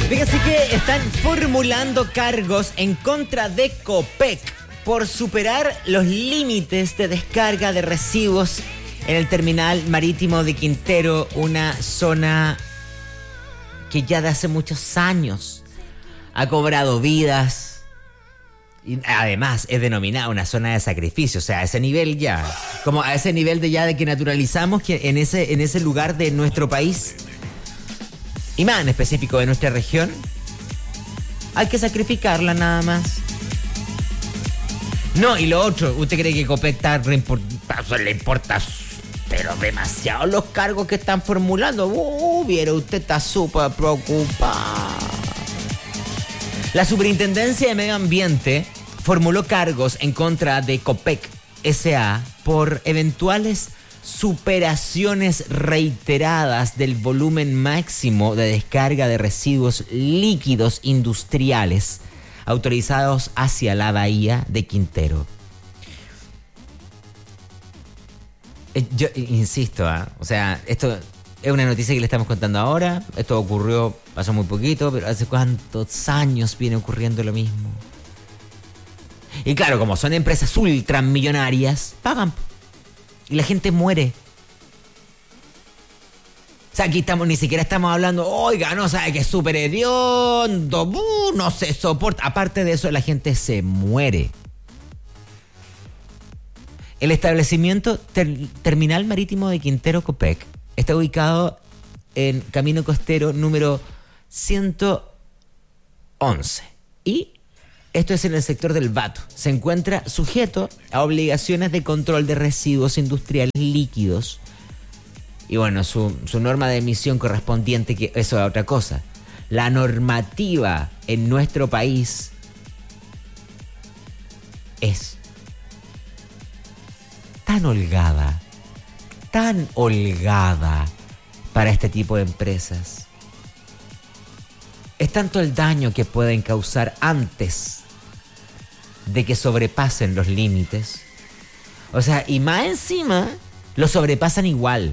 Fíjense que están formulando cargos en contra de Copec por superar los límites de descarga de residuos en el terminal marítimo de Quintero, una zona que ya de hace muchos años ha cobrado vidas y además es denominada una zona de sacrificio. O sea, a ese nivel ya, como a ese nivel de ya de que naturalizamos que en ese lugar de nuestro país y más en específico de nuestra región, hay que sacrificarla nada más. No, y lo otro, ¿usted cree que Copec le importa pero demasiado los cargos que están formulando? Viera, usted está súper preocupado. La Superintendencia de Medio Ambiente formuló cargos en contra de Copec S.A. por eventuales superaciones reiteradas del volumen máximo de descarga de residuos líquidos industriales autorizados hacia la bahía de Quintero. Yo insisto, o sea, esto es una noticia que le estamos contando ahora. Esto ocurrió, pasó muy poquito, pero hace cuántos años viene ocurriendo lo mismo. Y claro, como son empresas ultramillonarias, pagan. Y la gente muere. O sea, aquí ni siquiera estamos hablando, oiga, no sabe que es súper hediondo, no se soporta. Aparte de eso, la gente se muere. El establecimiento Terminal Marítimo de Quintero Copec está ubicado en Camino Costero número 111. Y esto es en el sector del Bato. Se encuentra sujeto a obligaciones de control de residuos industriales líquidos. Y bueno, su norma de emisión correspondiente, que eso es otra cosa. La normativa en nuestro país es tan holgada para este tipo de empresas. Es tanto el daño que pueden causar antes de que sobrepasen los límites. O sea, y más encima, lo sobrepasan igual.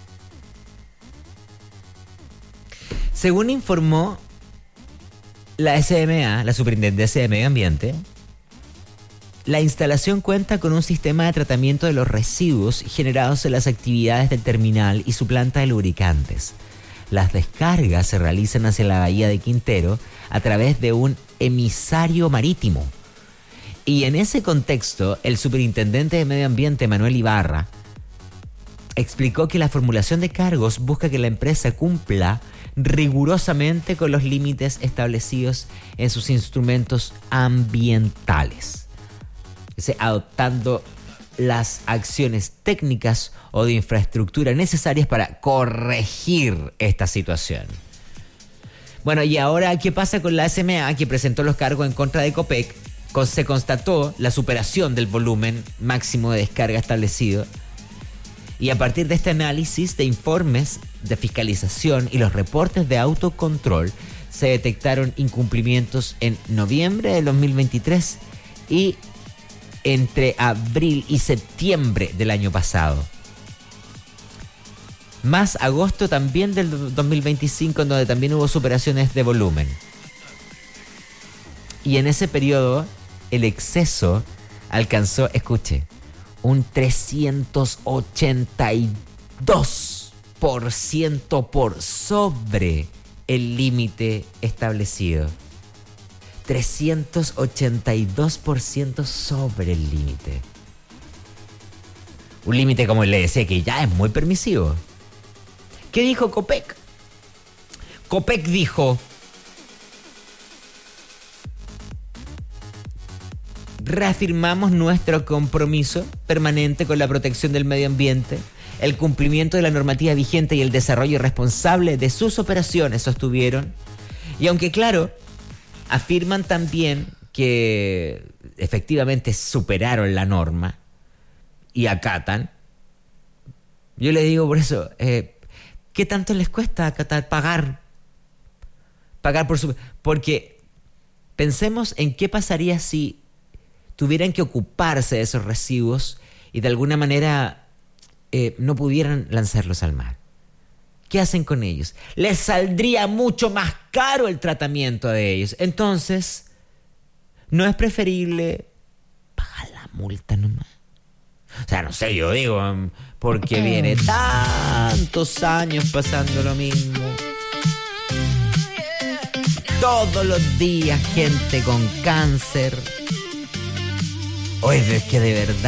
Según informó la SMA, la Superintendencia de Medio Ambiente, la instalación cuenta con un sistema de tratamiento de los residuos generados en las actividades del terminal y su planta de lubricantes. Las descargas se realizan hacia la bahía de Quintero a través de un emisario marítimo. Y en ese contexto, el superintendente de Medio Ambiente, Manuel Ibarra, explicó que la formulación de cargos busca que la empresa cumpla rigurosamente con los límites establecidos en sus instrumentos ambientales, adoptando las acciones técnicas o de infraestructura necesarias para corregir esta situación. Bueno, y ahora, ¿qué pasa con la SMA que presentó los cargos en contra de Copec? Se constató la superación del volumen máximo de descarga establecido. Y a partir de este análisis de informes de fiscalización y los reportes de autocontrol, se detectaron incumplimientos en noviembre de 2023 y entre abril y septiembre del año pasado. Más agosto también del 2025, en donde también hubo superaciones de volumen. Y en ese periodo, el exceso alcanzó, escuche, un 382% por sobre el límite establecido. 382% sobre el límite. Un límite, como le decía, que ya es muy permisivo. ¿Qué dijo Copec? Copec dijo: reafirmamos nuestro compromiso permanente con la protección del medio ambiente, el cumplimiento de la normativa vigente y el desarrollo responsable de sus operaciones, sostuvieron. Y aunque claro, afirman también que efectivamente superaron la norma y acatan, yo les digo por eso, ¿qué tanto les cuesta acatar, pagar por su... Porque pensemos en qué pasaría si tuvieran que ocuparse de esos residuos y de alguna manera no pudieran lanzarlos al mar. ¿qué hacen con ellos? Les saldría mucho más caro el tratamiento de ellos. Entonces, ¿no es preferible pagar la multa nomás? O sea, no sé, yo digo, porque viene tantos años pasando lo mismo. Todos los días gente con cáncer. Oye, es que de verdad